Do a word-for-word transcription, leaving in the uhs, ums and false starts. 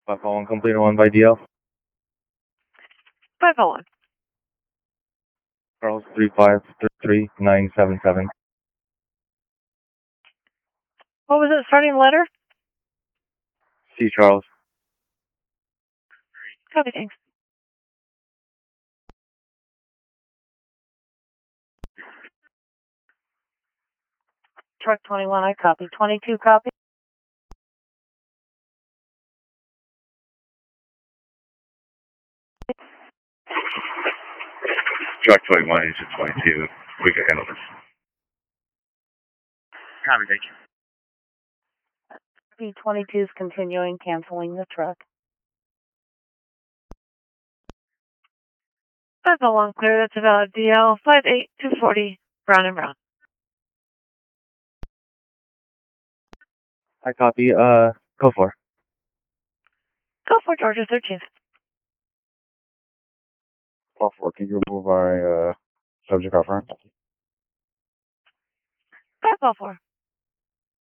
five oh one complete one by D L. five oh one. Charles three five three nine seven seven. What was it, starting letter? C, Charles. Copy, thanks. Truck twenty-one, I copy. twenty-two, copy. Truck twenty-one, engine twenty-two. We can handle this. Copy, thank you. B twenty-two is continuing, canceling the truck. five oh one clear, that's about D L five eight two forty, Brown and Brown. I copy, uh, go for. Go for Georgia thirteenth. Call four, can you remove our, uh, subject off front? five oh four.